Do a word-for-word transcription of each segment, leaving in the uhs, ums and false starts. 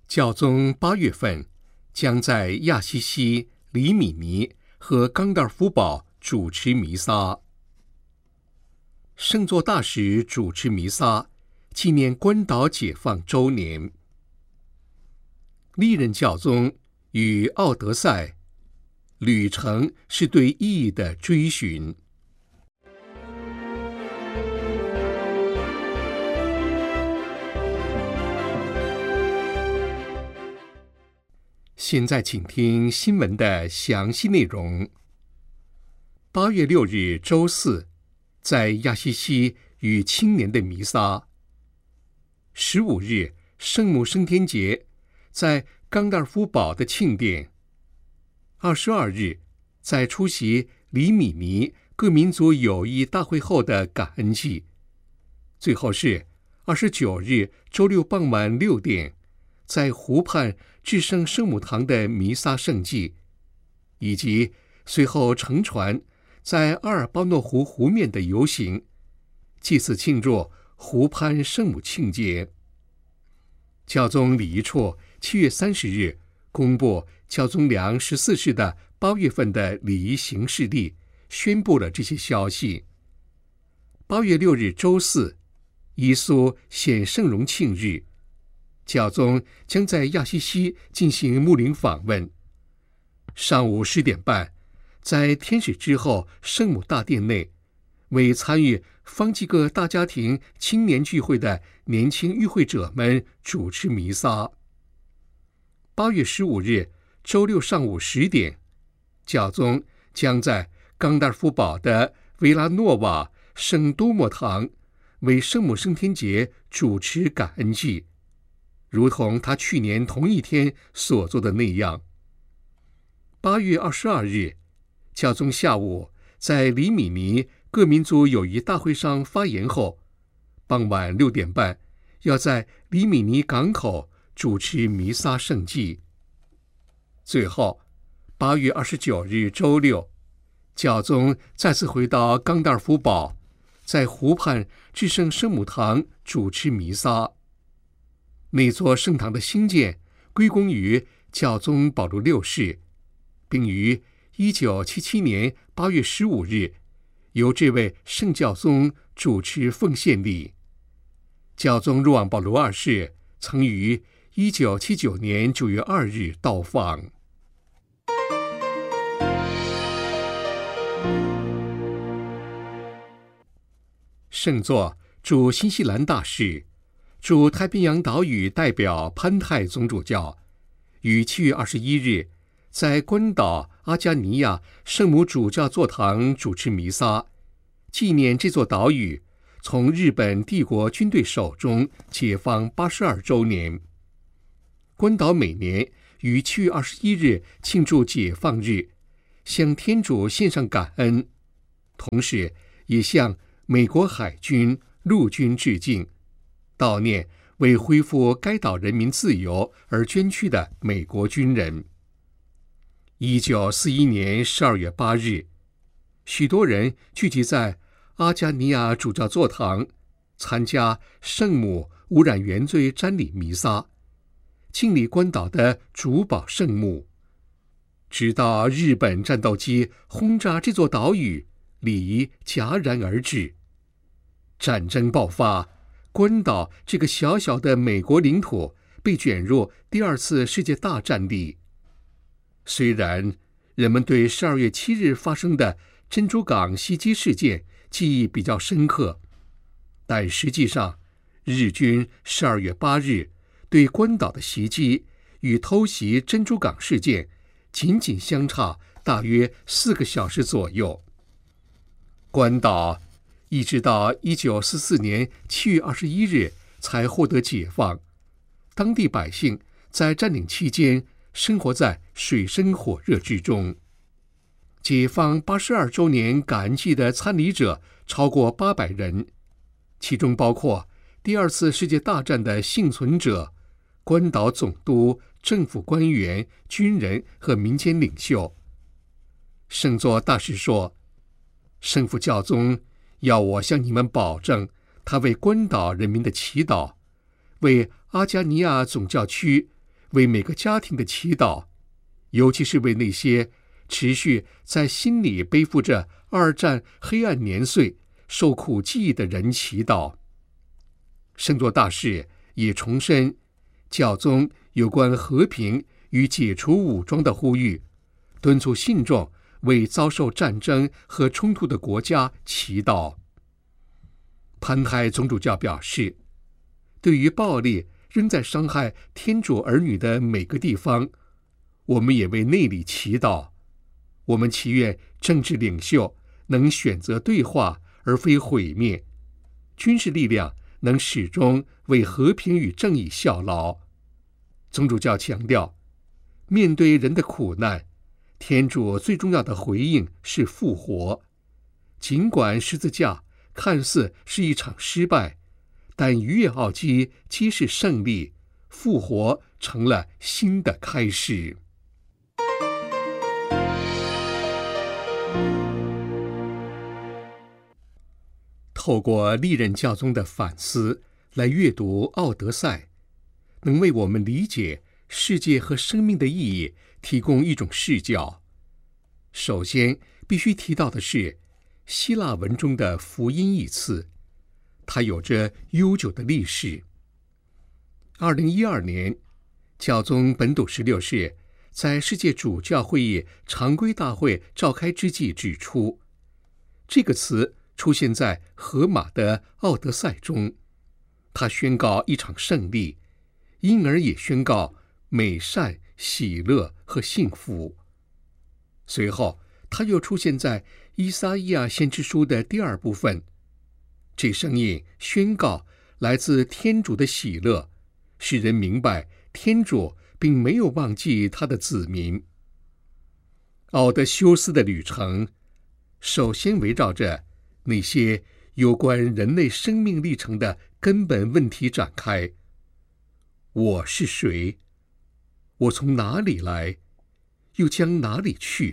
教宗八月份将在亚西西、里米尼和冈达尔夫堡主持弥撒。圣座大使主持弥撒，纪念关岛解放周年。历任教宗与奥德赛旅程是对意义的追寻。现在请听新闻的详细内容。八月六日周四，在亚西西与青年的弥撒。十五日圣母升天节，在冈达尔夫堡的庆典。二十二日，在出席里米尼各民族友谊大会后的感恩祭。最后是二十九日周六傍晚六点，在湖畔至圣圣母堂的弥撒圣祭，以及随后乘船在阿尔巴诺湖湖面的游行，祭祀庆祝湖畔圣母庆节。教宗李仪绰七月三十日公布教宗良十四世的八月份的礼仪行事历，宣布了这些消息。八月六日周四，耶稣显圣容庆日，教宗将在亚西西进行牧灵访问。上午十点半，在天使之后圣母大殿内，为参与方济各大家庭青年聚会的年轻与会者们主持弥撒。八月十五日周六上午十点，教宗将在冈达尔夫堡的维拉诺瓦圣多默堂为圣母升天节主持感恩祭，如同他去年同一天所做的那样。八月二十二日，教宗下午在里米尼各民族友谊大会上发言后，傍晚六点半要在里米尼港口主持弥撒圣祭。最后，八月二十九日周六，教宗再次回到冈达尔夫堡，在湖畔至圣圣母堂主持弥撒。那座圣堂的兴建归功于教宗保禄六世，并于一九七七年八月十五日由这位圣教宗主持奉献礼。教宗若望保禄二世曾于一九七九年九月二日到访。圣座驻新西兰大使、驻太平洋岛屿代表潘泰总主教于七月二十一日在关岛阿加尼亚圣母主教座堂主持弥撒，纪念这座岛屿从日本帝国军队手中解放八十二周年。关岛每年于七月二十一日庆祝解放日，向天主献上感恩，同时也向美国海军、陆军致敬，悼念为恢复该岛人民自由而捐躯的美国军人。一九四一年十二月八日，许多人聚集在阿加尼亚主教座堂，参加圣母污染原罪瞻礼弥撒，敬礼关岛的主保圣母。直到日本战斗机轰炸这座岛屿，礼仪戛然而止。战争爆发，关岛这个小小的美国领土被卷入第二次世界大战里。虽然人们对十二月七日发生的珍珠港袭击事件记忆比较深刻，但实际上，日军十二月八日对关岛的袭击与偷袭珍珠港事件仅仅相差大约四个小时左右。关岛一直到一九四四年七月二十一日才获得解放，当地百姓在占领期间生活在水深火热之中。解放八十二周年感恩祭的参礼者超过八百人，其中包括第二次世界大战的幸存者、关岛总督、政府官员、军人和民间领袖。圣座大使说，圣父教宗要我向你们保证，他为关岛人民的祈祷，为阿加尼亚总教区， 为每个家庭的祈祷，尤其是为那些持续在心里背负着二战黑暗年岁受苦记忆的人祈祷。圣座大士也重申教宗有关和平与解除武装的呼吁，敦促信众为遭受战争和冲突的国家祈祷。潘海总主教表示，对于暴力仍在伤害天主儿女的每个地方，我们也为那里祈祷。我们祈愿政治领袖能选择对话而非毁灭，军事力量能始终为和平与正义效劳。总主教强调，面对人的苦难，天主最重要的回应是复活。尽管十字架看似是一场失败，但逾越奥基揭示胜利，复活成了新的开始。透过历任教宗的反思来阅读《奥德赛》，能为我们理解世界和生命的意义提供一种视角。首先必须提到的是希腊文中的福音一词，它有着悠久的历史。二零一二年，教宗本笃十六世在世界主教会议常规大会召开之际指出，这个词出现在荷马的《奥德赛》中，他宣告一场胜利，因而也宣告美善、喜乐和幸福。随后他又出现在依撒意亚先知书的第二部分，这声音宣告来自天主的喜乐，使人明白天主并没有忘记他的子民。奥德修斯的旅程首先围绕着那些有关人类生命历程的根本问题展开。我是谁？我从哪里来？又将哪里去？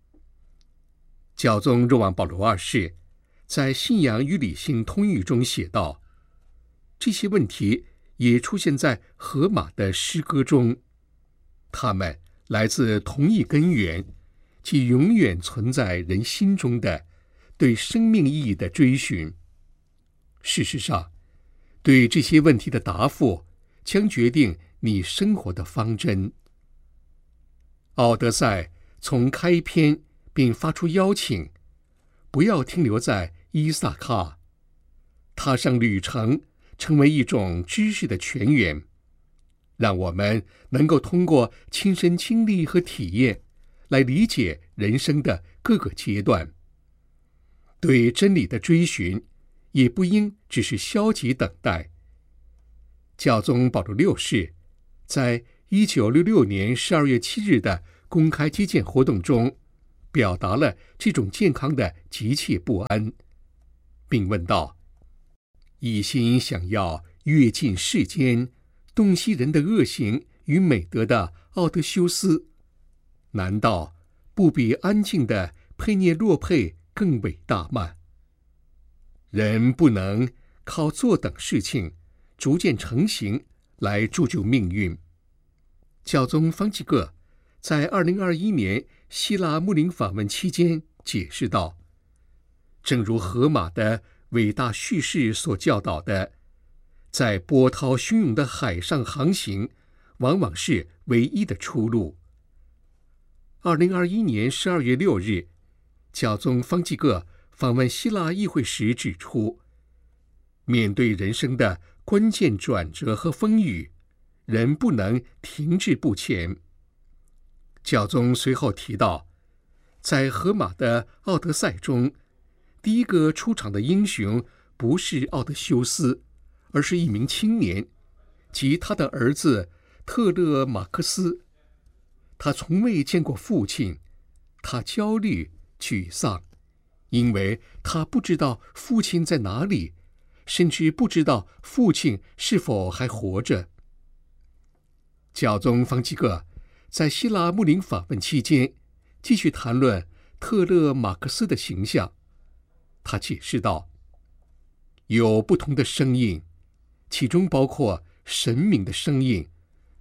教宗若望保罗二世在《信仰与理性通谕》中写道，这些问题也出现在荷马的诗歌中，它们来自同一根源，即永远存在人心中的对生命意义的追寻。事实上，对这些问题的答复将决定你生活的方针。奥德赛从开篇并发出邀请，不要停留在伊萨卡，踏上旅程，成为一种知识的泉源，让我们能够通过亲身经历和体验来理解人生的各个阶段。对真理的追寻也不应只是消极等待。教宗保禄六世在一九六六年十二月七日的公开接见活动中表达了这种健康的急切不安，并问道：一心想要跃进世间，洞悉人的恶行与美德的奥德修斯，难道不比安静的佩涅洛佩更伟大吗？人不能靠坐等事情逐渐成型来铸就命运。教宗方济各在二零二一年希腊穆林访问期间解释道，正如荷马的伟大叙事所教导的，在波涛汹涌的海上航行往往是唯一的出路。二零二一年十二月六日，教宗方济各访问希腊议会时指出，面对人生的关键转折和风雨，人不能停滞不前。教宗随后提到，在荷马的《奥德赛》中，第一个出场的英雄不是奥德修斯，而是一名青年，即他的儿子特勒马克斯。他从未见过父亲，他焦虑沮丧，因为他不知道父亲在哪里，甚至不知道父亲是否还活着。教宗方济各在希腊穆林访问期间继续谈论特勒马克斯的形象。他解释道，有不同的声音，其中包括神明的声音，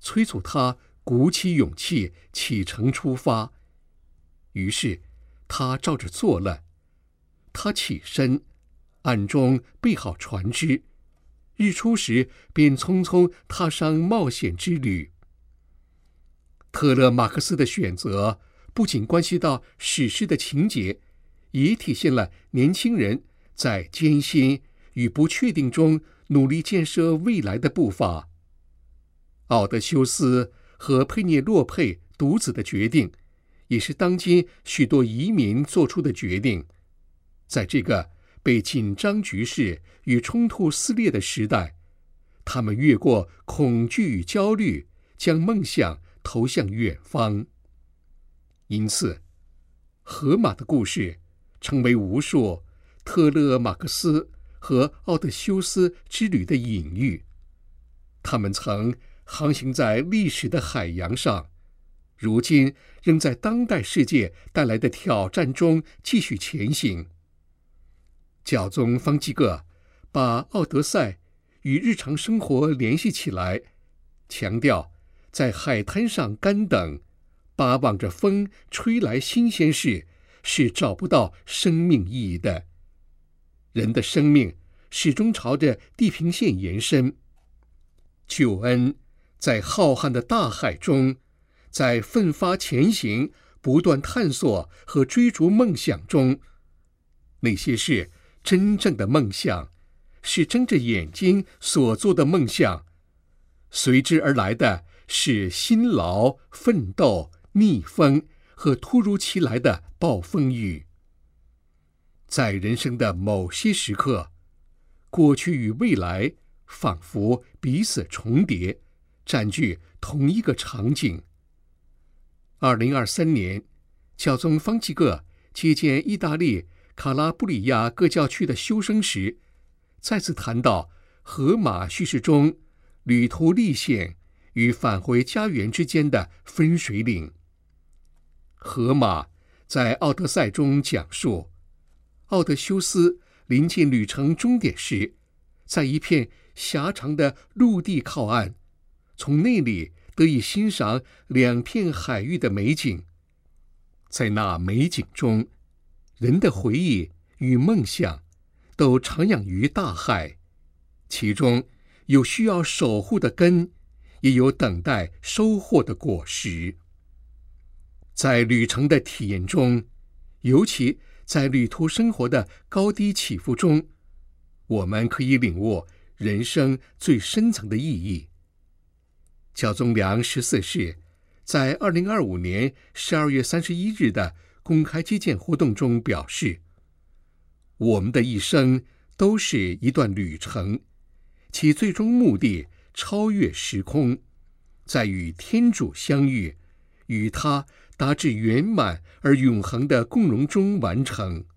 催促他鼓起勇气启程出发。于是他照着做了。他起身，暗中备好船只，日出时便匆匆踏上冒险之旅。特勒马克思的选择不仅关系到史诗的情节，也体现了年轻人在艰辛与不确定中努力建设未来的步伐。奥德修斯和佩涅洛佩独子的决定，也是当今许多移民做出的决定。在这个被紧张局势与冲突撕裂的时代，他们越过恐惧与焦虑，将梦想投向远方。因此，荷马的故事成为无数特勒马克思和奥德修斯之旅的隐喻。他们曾航行在历史的海洋上，如今仍在当代世界带来的挑战中继续前行。教宗方济各把奥德赛与日常生活联系起来，强调在海滩上干等，巴望着风吹来新鲜事，是找不到生命意义的。人的生命始终朝着地平线延伸。救恩在浩瀚的大海中，在奋发前行、不断探索和追逐梦想中，那些是真正的梦想，是睁着眼睛所做的梦想。随之而来的是辛劳、奋斗、逆风和突如其来的暴风雨。在人生的某些时刻，过去与未来仿佛彼此重叠，占据同一个场景。二零二三年，教宗方济各接见意大利卡拉布里亚各教区的修生时，再次谈到荷马叙事中旅途历险与返回家园之间的分水岭。荷马在《奥德赛》中讲述，奥德修斯临近旅程终点时，在一片狭长的陆地靠岸，从那里得以欣赏两片海域的美景。在那美景中，人的回忆与梦想都徜徉于大海，其中有需要守护的根，也有等待收获的果实。在旅程的体验中，尤其在旅途生活的高低起伏中，我们可以领悟人生最深层的意义。教宗良十四世在二零二五年十二月三十一日的公开接见活动中表示，我们的一生都是一段旅程，其最终目的超越时空，在与天主相遇，与他达至圆满而永恒的共荣中完成。